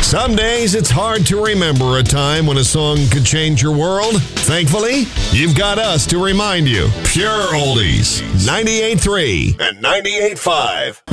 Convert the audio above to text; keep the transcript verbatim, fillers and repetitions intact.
Some days it's hard to remember a time when a song could change your world. Thankfully, you've got us to remind you. Pure Oldies, ninety-eight point three and ninety-eight point five.